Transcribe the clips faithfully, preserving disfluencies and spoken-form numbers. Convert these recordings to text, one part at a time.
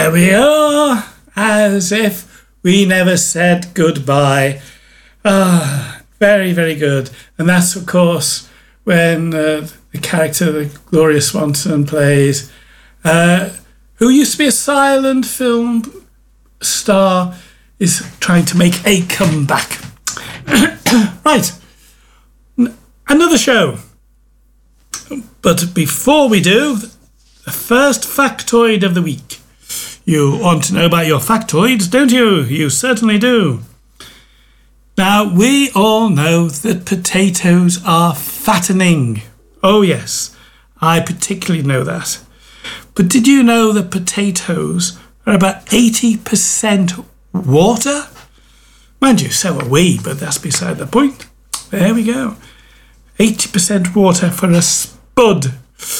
there we are, as if we never said goodbye. Ah, very, very good. And that's, of course, when uh, the character that Gloria Swanson plays, uh, who used to be a silent film star, is trying to make a comeback. Right, N- another show. But before we do, the first factoid of the week. You want to know about your factoids, don't you? You certainly do. Now, we all know that potatoes are fattening. Oh yes, I particularly know that. But did you know that potatoes are about eighty percent water? Mind you, so are we, but that's beside the point. There we go. eighty percent water for a spud.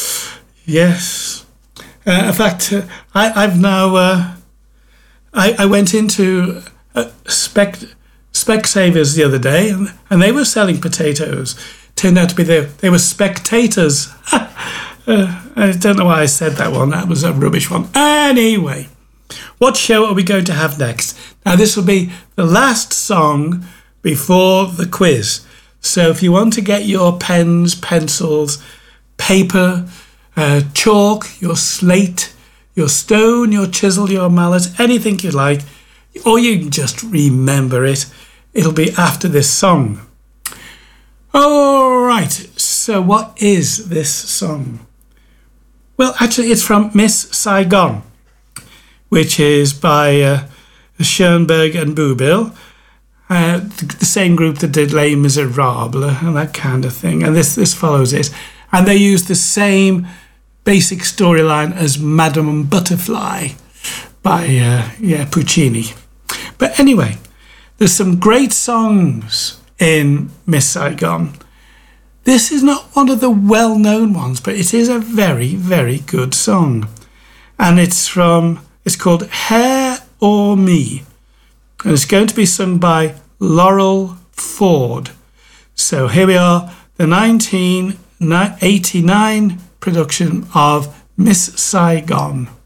Yes. Uh, in fact, uh, I, I've now... Uh, I, I went into uh, Spec, Specsavers the other day, and, and they were selling potatoes. Turned out to be they, they were spectators. uh, I don't know why I said that one. That was a rubbish one. Anyway, what show are we going to have next? Now, this will be the last song before the quiz. So if you want to get your pens, pencils, paper, uh, chalk, your slate, your stone, your chisel, your mallet, anything you like, or you can just remember it, it'll be after this song. All right, so what is this song? Well, actually, it's from Miss Saigon, which is by uh, Schoenberg and Boublil, uh, the, the same group that did Les Miserables and that kind of thing. And this, this follows it. And they use the same basic storyline as Madame Butterfly by uh, yeah, Puccini. But anyway, there's some great songs in Miss Saigon. This is not one of the well-known ones, but it is a very, very good song. And it's from, it's called Hair or Me. And it's going to be sung by Laurel Ford. So here we are, the nineteen eighty-nine production of Miss Saigon.